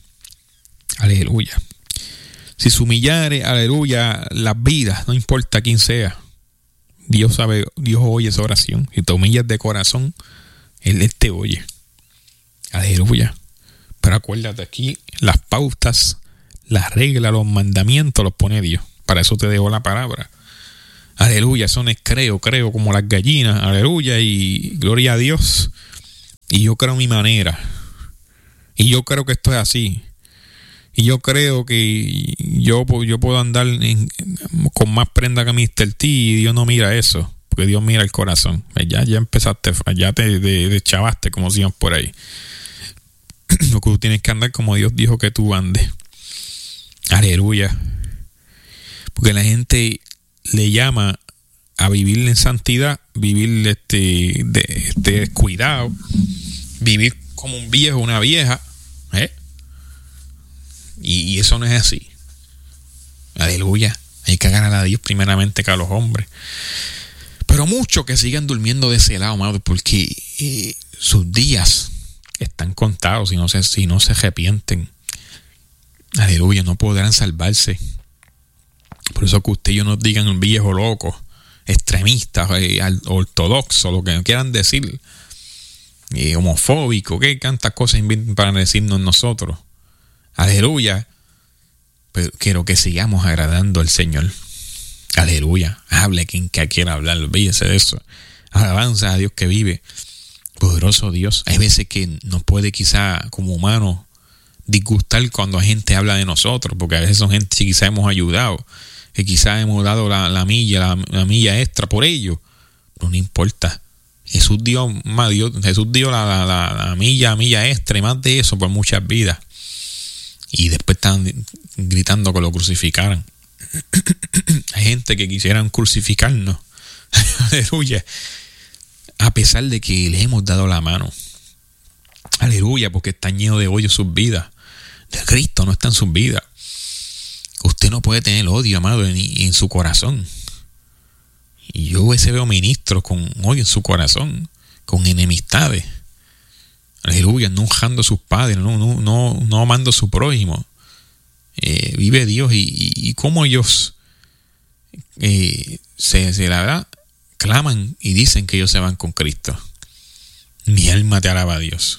Aleluya. Si se humillare, aleluya, las vidas, no importa quién sea. Dios sabe, Dios oye esa oración. Si te humillas de corazón, Él, Él te oye. Aleluya. Pero acuérdate, aquí las pautas, las reglas, los mandamientos los pone Dios. Para eso te dejo la palabra. Aleluya. Eso no es creo, creo como las gallinas. Aleluya. Y gloria a Dios. Y yo creo mi manera. Y yo creo que esto es así. Y yo creo que yo, yo puedo andar en, con más prenda que mister T y Dios no mira eso. Porque Dios mira el corazón. Ya, ya empezaste, ya te de, de chavaste, como decían por ahí. Lo que tú tienes que andar como Dios dijo que tú andes. Aleluya. Porque la gente le llama a vivir en santidad, vivir este, de, este descuidado, vivir como un viejo, una vieja, ¿eh? Y, y eso no es así. Aleluya. Hay que agarrar a Dios primeramente que a los hombres. Pero muchos que sigan durmiendo de ese lado, amado, porque eh, sus días están contados si no se, si no se arrepienten. Aleluya, no podrán salvarse. Por eso que usted y yo nos digan viejo loco, extremistas, eh, ortodoxos, lo que quieran decir, eh, homofóbico, que tantas cosas inventan para decirnos nosotros. Aleluya. Pero quiero que sigamos agradando al Señor. Aleluya. Hable quien quiera hablar, olvídese de eso. Alabanza a Dios que vive. Poderoso Dios. Hay veces que nos puede quizá como humanos disgustar cuando la gente habla de nosotros, porque a veces son gente que quizá hemos ayudado, que quizá hemos dado la, la milla, la, la milla extra por ellos. Pero no importa. Jesús dio, más Dios, Jesús dio la, la, la, la milla, milla extra y más de eso por muchas vidas. Y después están gritando que lo crucificaran. Hay gente que quisieran crucificarnos. Aleluya. A pesar de que le hemos dado la mano. Aleluya, porque están llenos de odio sus vidas. De Cristo no está en sus vidas. Usted no puede tener odio, amado, en, en su corazón. Y yo a veces veo ministros con odio en su corazón, con enemistades. Aleluya, no honrando a sus padres, no, no, no, no amando a su prójimo. Eh, vive Dios y, y, y cómo ellos eh, se, se la verdad claman y dicen que ellos se van con Cristo. Mi alma te alaba a Dios.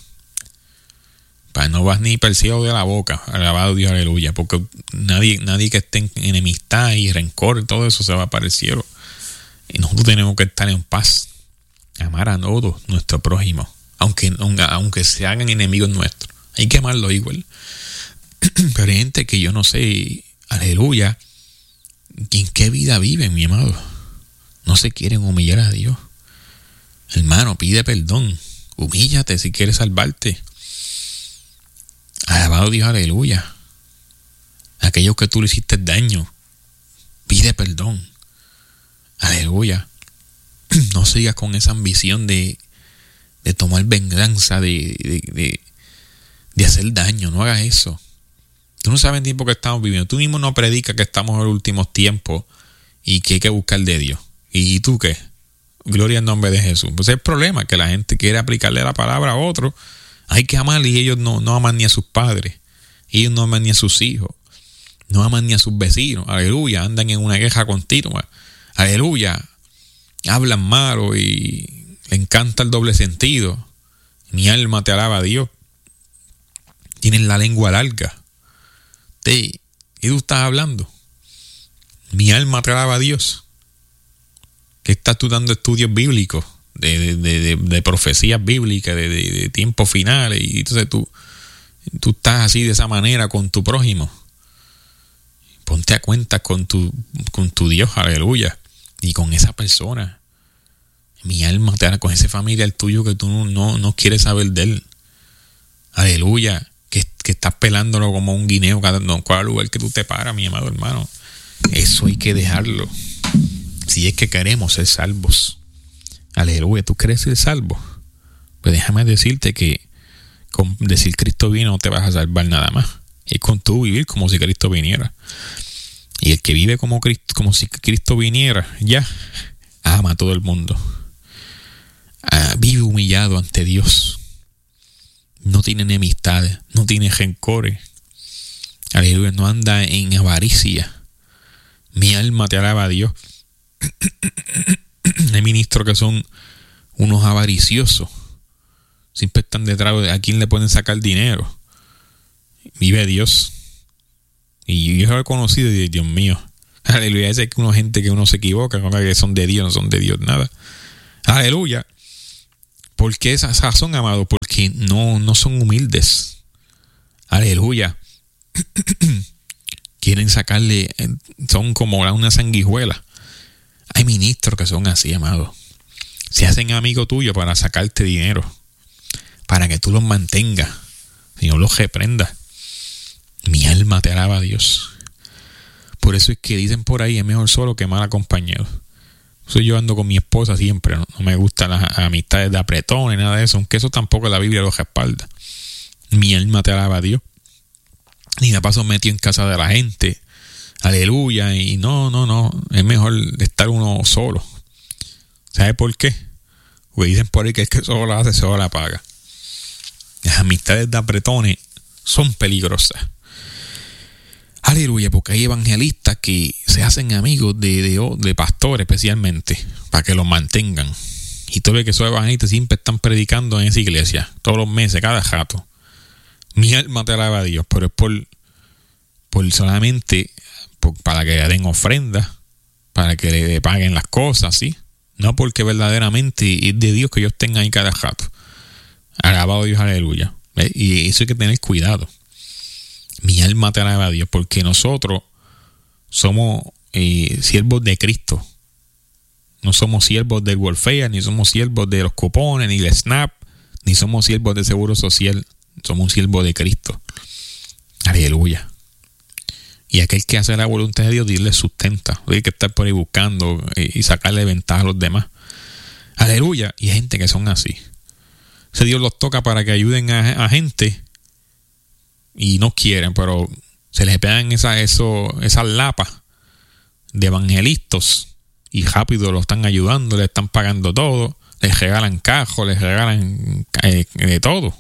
Para no vas ni para el cielo de la boca, alabado Dios, aleluya, porque nadie, nadie que esté en enemistad y rencor, todo eso se va para el cielo. Y nosotros tenemos que estar en paz, amar a todos nuestro prójimo, aunque, aunque se hagan enemigos nuestros, hay que amarlos igual. Pero hay gente que yo no sé, aleluya, ¿en qué vida viven, mi amado? No se quieren humillar a Dios. Hermano, pide perdón, humíllate si quieres salvarte. Alabado Dios, aleluya. Aquellos que tú le hiciste daño, pide perdón. Aleluya. No sigas con esa ambición de, de tomar venganza, de, de, de, de hacer daño. No hagas eso. Tú no sabes el tiempo que estamos viviendo. Tú mismo no predicas que estamos en los últimos tiempos y que hay que buscar de Dios. ¿Y tú qué? Gloria al nombre de Jesús. Pues el problema es que la gente quiere aplicarle la palabra a otro. Hay que amarle y ellos no, no aman ni a sus padres. Ellos no aman ni a sus hijos. No aman ni a sus vecinos. Aleluya. Andan en una queja continua. Aleluya. Hablan malo y le encanta el doble sentido. Mi alma te alaba a Dios. Tienen la lengua larga. ¿Y tú estás hablando? Mi alma te alaba a Dios. ¿Qué estás tú dando estudios bíblicos? De, de, de, de, de profecías bíblicas, de, de, de tiempos finales, y entonces tú, tú estás así de esa manera con tu prójimo. Ponte a cuenta con tu, con tu Dios, aleluya, y con esa persona. Mi alma te da con ese familiar tuyo que tú no, no, no quieres saber de él, aleluya, que, que estás pelándolo como un guineo cada, no, cada lugar que tú te paras, mi amado hermano. Eso hay que dejarlo si es que queremos ser salvos. Aleluya, ¿tú quieres ser salvo? Pues déjame decirte que con decir Cristo vino no te vas a salvar nada más. Es con tú vivir como si Cristo viniera. Y el que vive como Cristo, como si Cristo viniera, ya ama a todo el mundo. Ah, vive humillado ante Dios. No tiene enemistades, no tiene rencores. Aleluya, no anda en avaricia. Mi alma te alaba a Dios. Hay ministros que son unos avariciosos. Siempre están detrás de a quién le pueden sacar dinero. Vive Dios. Y yo lo he conocido y Dios mío. Aleluya. Esa es que una gente que uno se equivoca, que son de Dios, no son de Dios nada. Aleluya. ¿Por qué esa razón, amado? Porque no, no son humildes. Aleluya. Quieren sacarle, son como una sanguijuela. Hay ministros que son así, amado. Se hacen amigos tuyos para sacarte dinero, para que tú los mantengas, si no los reprendas. Mi alma te alaba a Dios. Por eso es que dicen por ahí, es mejor solo que mal acompañado. Soy yo ando con mi esposa siempre, no, no me gustan las amistades de apretón ni nada de eso, aunque eso tampoco la Biblia lo respalda. Mi alma te alaba a Dios. Ni me paso metido en casa de la gente. Aleluya. Y no, no, no. Es mejor estar uno solo. ¿Sabe por qué? Porque dicen por ahí que es que solo la hace, solo la paga. Las amistades de apretones son peligrosas. Aleluya, porque hay evangelistas que se hacen amigos de, de, de pastores especialmente, para que los mantengan. Y tú ves que esos evangelistas siempre están predicando en esa iglesia, todos los meses, cada rato. Mi alma te alaba a Dios, pero es por, por solamente por, para que le den ofrendas, para que le paguen las cosas, ¿sí? No porque verdaderamente es de Dios que ellos estén ahí cada rato. Alabado Dios, aleluya. ¿Ves? Y eso hay que tener cuidado. Mi alma te alaba a Dios, porque nosotros somos eh, siervos de Cristo. No somos siervos del welfare, ni somos siervos de los cupones, ni del SNAP, ni somos siervos de Seguro Social. Somos un siervo de Cristo. Aleluya. Y aquel que hace la voluntad de Dios, Dios le sustenta. No hay que estar por ahí buscando y sacarle ventaja a los demás. Aleluya. Y hay gente que son así. Ese Dios los toca para que ayuden a, a gente y no quieren, pero se les pegan esa, eso, esas lapas de evangelistas y rápido lo están ayudando, le están pagando todo, les regalan cajos, les regalan eh, de todo.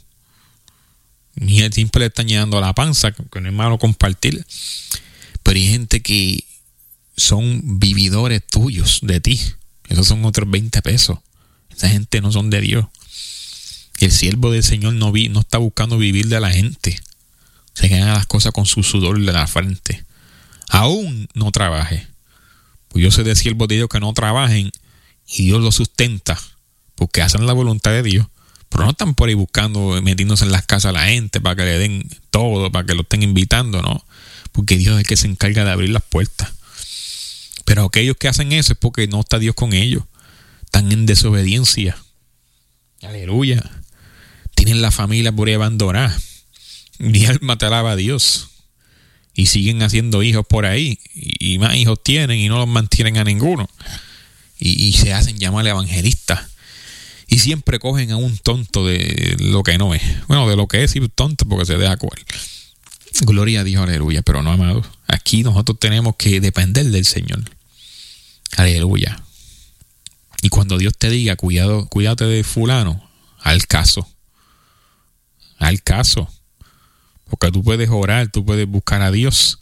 Y siempre le están llenando la panza, que no es malo compartir. Pero hay gente que son vividores tuyos, de ti. Esos son otros veinte pesos. Esa gente no son de Dios. El siervo del Señor no, vi, no está buscando vivir de la gente. Se gana las cosas con su sudor de la frente. Aún no trabaje. Pues yo sé de siervos de Dios que no trabajen y Dios los sustenta porque hacen la voluntad de Dios. Pero no están por ahí buscando, metiéndose en las casas a la gente para que le den todo, para que lo estén invitando, no. Porque Dios es el que se encarga de abrir las puertas. Pero aquellos que hacen eso es porque no está Dios con ellos. Están en desobediencia. Aleluya. Tienen la familia por ahí abandonada. Mi alma te alaba a Dios. Y siguen haciendo hijos por ahí. Y más hijos tienen y no los mantienen a ninguno. Y, y se hacen llamar evangelistas. Y siempre cogen a un tonto de lo que no es. Bueno, de lo que es, sí, tonto porque se deja coger. Gloria a Dios, aleluya. Pero no, amados, aquí nosotros tenemos que depender del Señor. Aleluya. Y cuando Dios te diga, cuidado, cuídate de fulano, al caso. Al caso. Porque tú puedes orar, tú puedes buscar a Dios.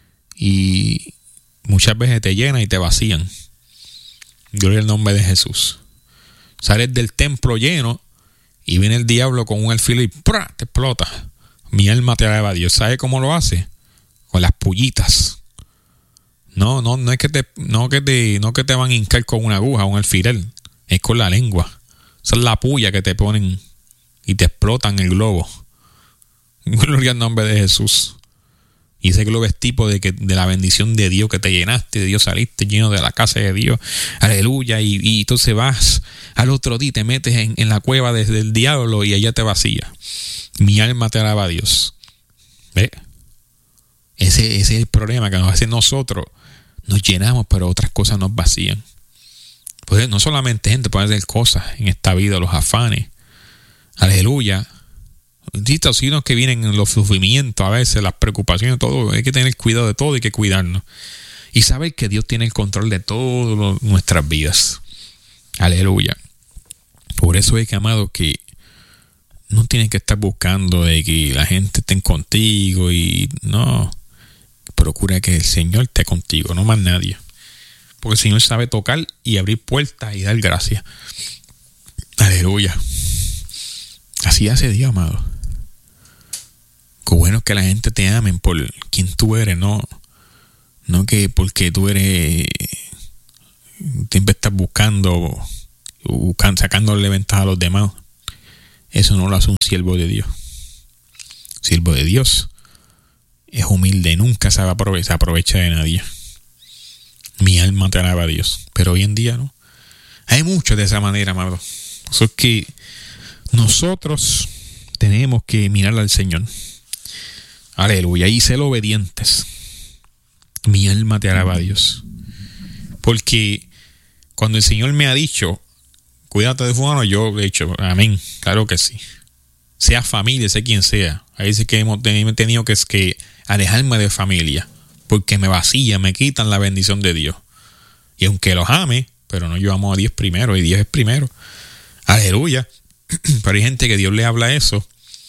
Y muchas veces te llenan y te vacían. Gloria al nombre de Jesús. Sales del templo lleno y viene el diablo con un alfiler y ¡prá! Te explota. Mi alma te alaba a Dios. ¿Sabe cómo lo hace? Con las pullitas. No, no, no es que te, no que te, no que te van a hincar con una aguja, un alfiler. Es con la lengua. Esa es la puya que te ponen y te explotan el globo. Gloria al nombre de Jesús. Y ese globo es tipo de, que, de la bendición de Dios, que te llenaste de Dios, saliste lleno de la casa de Dios. Aleluya. Y, y entonces vas al otro día, te metes en, en la cueva de, del diablo y allá te vacía. Mi alma te alaba a Dios. ¿Ve? Ese, ese es el problema, que nos hace nosotros. Nos llenamos, pero otras cosas nos vacían. Pues no solamente gente puede hacer cosas en esta vida, los afanes. Aleluya. Sino que vienen los sufrimientos, a veces las preocupaciones, todo. Hay que tener cuidado de todo, hay que cuidarnos. Y saber que Dios tiene el control de todas nuestras vidas. Aleluya. Por eso es que, amado, que no tienes que estar buscando de que la gente esté contigo y no. Procura que el Señor esté contigo, no más nadie. Porque el Señor sabe tocar y abrir puertas y dar gracias. Aleluya. Así hace Dios, amado. Qué bueno es que la gente te amen por quien tú eres, no, no que porque tú eres, siempre estás buscando, buscando, sacándole ventaja a los demás. Eso no lo hace un siervo de Dios. Siervo de Dios es humilde, nunca se aprovecha, se aprovecha de nadie. Mi alma te alaba a Dios. Pero hoy en día no. Hay muchos de esa manera, amado. Eso es que nosotros tenemos que mirar al Señor. Aleluya. Y ser obedientes. Mi alma te alaba a Dios. Porque cuando el Señor me ha dicho, cuídate de fulano, yo he dicho, amén. Claro que sí. Sea familia, sea quien sea. Ahí dice que hemos tenido que, que alejarme de familia. Porque me vacía, me quitan la bendición de Dios. Y aunque los ame, pero no, yo amo a Dios primero y Dios es primero. Aleluya. Pero hay gente que Dios le habla eso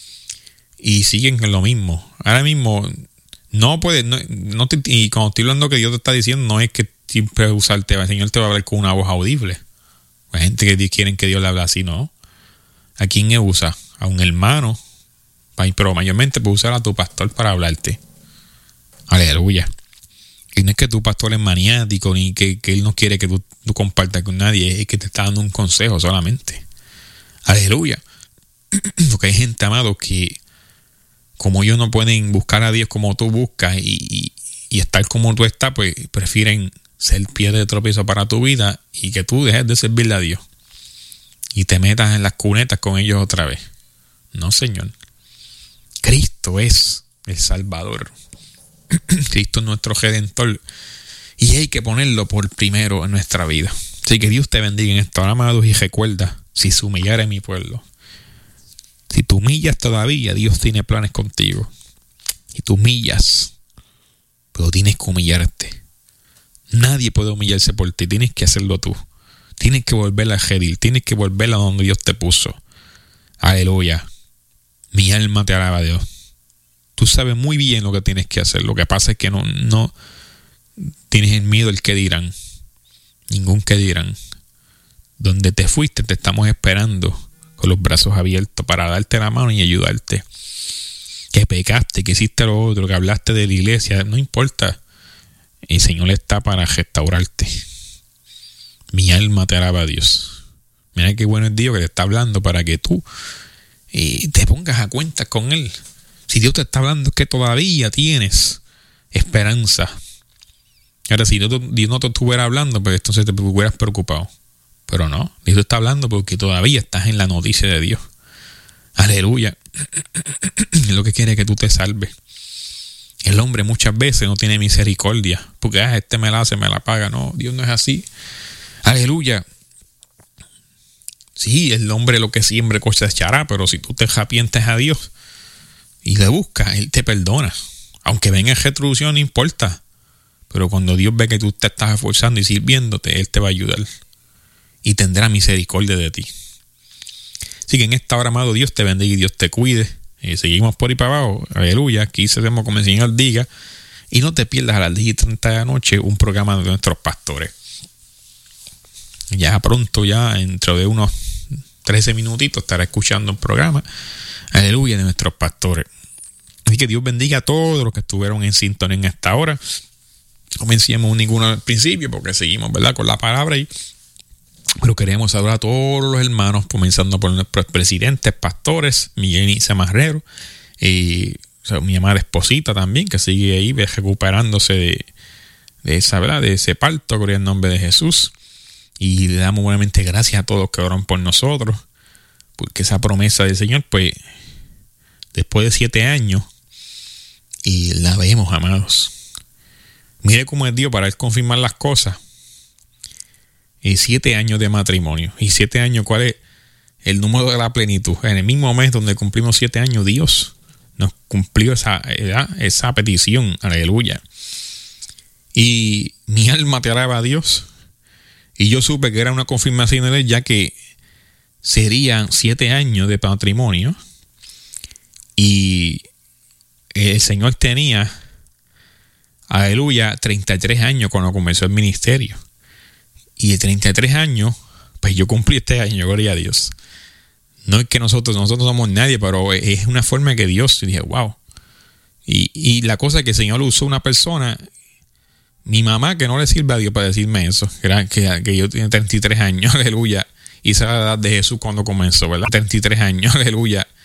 y siguen en lo mismo. Ahora mismo no puede, no, no te, y cuando estoy hablando que Dios te está diciendo, no es que siempre usarte, el Señor te va a hablar con una voz audible. Hay gente que quieren que Dios le hable así, no. ¿A quién usa? A un hermano, pero mayormente puede usar a tu pastor para hablarte. Aleluya. Y no es que tu pastor es maniático ni que, que él no quiere que tú, tú compartas con nadie, es que te está dando un consejo solamente. Aleluya. Porque hay gente, amado, que como ellos no pueden buscar a Dios como tú buscas y, y, y estar como tú estás, pues prefieren ser pie de tropiezo para tu vida y que tú dejes de servirle a Dios y te metas en las cunetas con ellos otra vez. No, Señor. Cristo es el Salvador. Cristo es nuestro Redentor. Y hay que ponerlo por primero en nuestra vida. Así que Dios te bendiga en esto, amados, y recuerda, si se humillare mi pueblo. Si tú humillas todavía, Dios tiene planes contigo. Y tú humillas, pero tienes que humillarte. Nadie puede humillarse por ti, tienes que hacerlo tú. Tienes que volver a redil, tienes que volver a donde Dios te puso. Aleluya. Mi alma te alaba a Dios. Tú sabes muy bien lo que tienes que hacer. Lo que pasa es que no, no tienes el miedo del que dirán. Ningún que dirán. Donde te fuiste te estamos esperando con los brazos abiertos para darte la mano y ayudarte. Que pecaste, que hiciste lo otro, que hablaste de la iglesia, no importa. El Señor está para restaurarte. Mi alma te alaba a Dios. Mira qué bueno es Dios que te está hablando para que tú eh, te pongas a cuenta con Él. Si Dios te está hablando es que todavía tienes esperanza. Ahora, si Dios no te estuviera hablando, pues entonces te hubieras preocupado. Pero no, Dios te está hablando porque todavía estás en la noticia de Dios. Aleluya. Es lo que quiere es que tú te salves. El hombre muchas veces no tiene misericordia porque ah, este me la hace, me la paga. No, Dios no es así. Aleluya. Sí, el hombre lo que siembre cosechará, pero si tú te arrepientes a Dios y le buscas, Él te perdona. Aunque venga en retribución, no importa. Pero cuando Dios ve que tú te estás esforzando y sirviéndote, Él te va a ayudar. Y tendrá misericordia de ti. Así que en esta hora, amado, Dios te bendiga y Dios te cuide. Y seguimos por ahí para abajo. Aleluya. Aquí seremos como el Señor diga. Y no te pierdas a las diez y treinta de la noche un programa de nuestros pastores. Ya pronto, ya dentro de unos trece minutitos, estará escuchando un programa. Aleluya, de nuestros pastores. Así que Dios bendiga a todos los que estuvieron en sintonía en esta hora. No mencionamos ninguno al principio porque seguimos, ¿verdad?, con la palabra y pero queremos saludar a todos los hermanos, comenzando por nuestros presidentes, pastores, Miguel y Marrero, y o sea, mi amada esposita también, que sigue ahí recuperándose de, de esa, ¿verdad?, de ese parto, gloria al nombre de Jesús. Y le damos buenamente gracias a todos que oran por nosotros, porque esa promesa del Señor, pues, después de siete años, y la vemos, amados. Mire cómo es Dios para Él confirmar las cosas. Y siete años de matrimonio. Y siete años, ¿cuál es el número de la plenitud? En el mismo mes donde cumplimos siete años, Dios nos cumplió esa, esa petición. Aleluya. Y mi alma te alaba a Dios. Y yo supe que era una confirmación de Él, ya que serían siete años de matrimonio. Y el Señor tenía, aleluya, treinta y tres años cuando comenzó el ministerio. Y de treinta y tres años, pues yo cumplí este año, gloria a Dios. No es que nosotros, nosotros no somos nadie, pero es una forma que Dios, y dije, wow. Y, y la cosa es que el Señor usó una persona, mi mamá, que no le sirve a Dios para decirme eso, que, era, que, que yo tenía treinta y tres años, aleluya. Y esa era la edad de Jesús cuando comenzó, ¿verdad? treinta y tres años, aleluya.